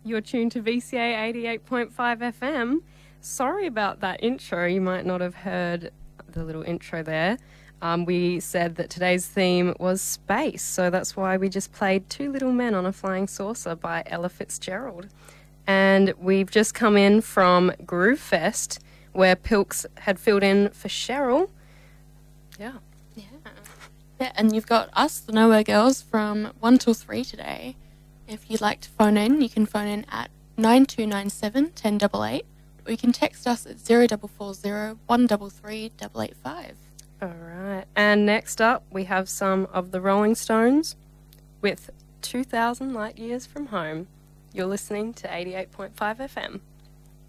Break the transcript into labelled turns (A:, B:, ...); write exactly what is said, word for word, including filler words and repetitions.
A: You're tuned to V C A eighty-eight point five F M. Sorry about that intro. You might not have heard the little intro there. Um, we said that today's theme was space, so that's why we just played Two Little Men on a Flying Saucer by Ella Fitzgerald. And we've just come in from Groove Fest, where Pilks had filled in for Cheryl. Yeah.
B: Yeah. Yeah, and you've got us, the Nowhere Girls, from one till three today. If you'd like to phone in, you can phone in at nine two nine seven, one zero eight eight, or you can text us at zero four four zero, one three three, eight eight five.
A: All right. And next up, we have some of the Rolling Stones with two thousand Light Years from Home. You're listening to eighty-eight point five F M.